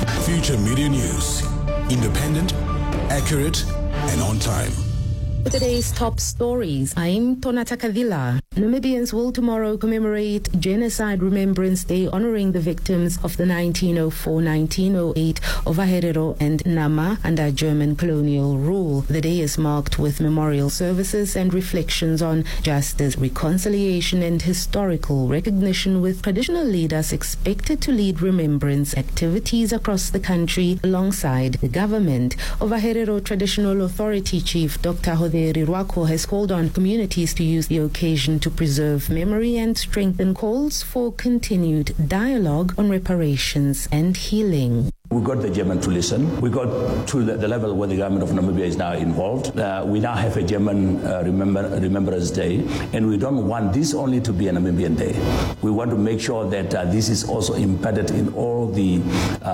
Future Media News. Independent, accurate, and on time. Today's top stories. I'm Tonata Kavila. Namibians will tomorrow commemorate Genocide Remembrance Day, honoring the victims of the 1904-1908 Ovaherero and Nama under German colonial rule. The day is marked with memorial services and reflections on justice, reconciliation, and historical recognition, with traditional leaders expected to lead remembrance activities across the country alongside the government. Ovaherero Traditional Authority Chief Dr. Rwako has called on communities to use the occasion to preserve memory and strengthen calls for continued dialogue on reparations and healing. We got the German to listen. We got to the level where the government of Namibia is now involved. We now have a German Remembrance Day, and we don't want this only to be a Namibian day. We want to make sure that this is also embedded in all the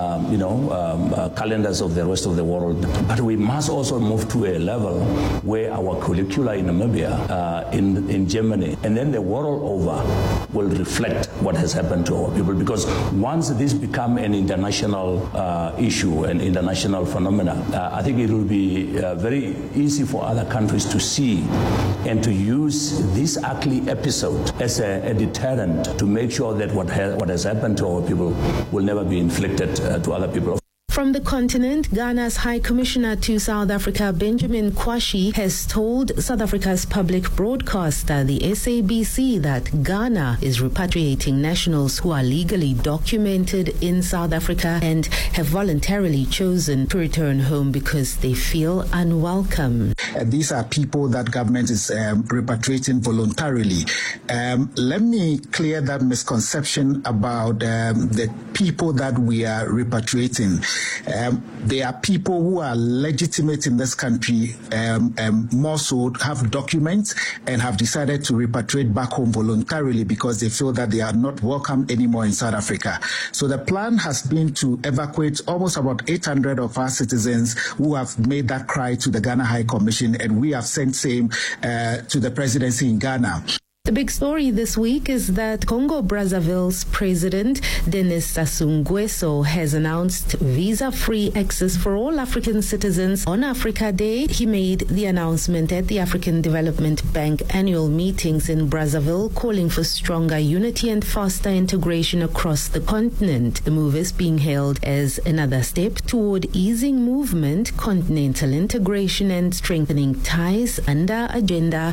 calendars of the rest of the world. But we must also move to a level where our curricula in Namibia, in Germany, and then the world over will reflect what has happened to our people. Because once this becomes an international issue, an international phenomena, I think it will be very easy for other countries to see and to use this ugly episode as a deterrent to make sure that what has happened to our people will never be inflicted to other people. From the continent, Ghana's High Commissioner to South Africa, Benjamin Kwashi, has told South Africa's public broadcaster, the SABC, that Ghana is repatriating nationals who are legally documented in South Africa and have voluntarily chosen to return home because they feel unwelcome. These are people that government is repatriating voluntarily. Let me clear that misconception about the people that we are repatriating. There are people who are legitimate in this country, more so have documents and have decided to repatriate back home voluntarily because they feel that they are not welcome anymore in South Africa. So the plan has been to evacuate almost about 800 of our citizens who have made that cry to the Ghana High Commission, and we have sent same to the presidency in Ghana. The big story this week is that Congo-Brazzaville's President Denis Sassou Nguesso has announced visa-free access for all African citizens on Africa Day. He made the announcement at the African Development Bank annual meetings in Brazzaville, calling for stronger unity and faster integration across the continent. The move is being hailed as another step toward easing movement, continental integration, and strengthening ties under Agenda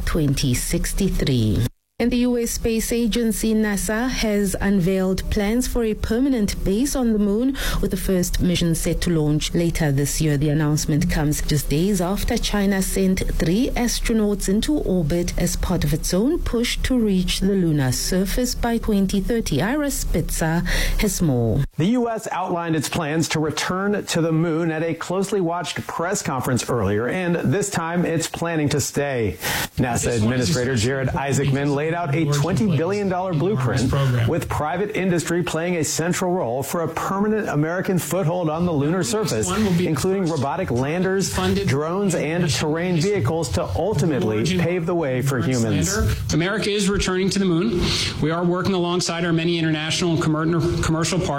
2063. And the U.S. Space Agency, NASA, has unveiled plans for a permanent base on the moon, with the first mission set to launch later this year. The announcement comes just days after China sent 3 astronauts into orbit as part of its own push to reach the lunar surface by 2030. Ira Spitzer has more. The U.S. outlined its plans to return to the moon at a closely watched press conference earlier, and this time it's planning to stay. NASA Administrator Jared Isaacman laid out a $20 billion blueprint, with private industry playing a central role for a permanent American foothold on the lunar surface, including robotic landers, drones, and terrain vehicles to ultimately pave the way for humans. America is returning to the moon. We are working alongside our many international and commercial partners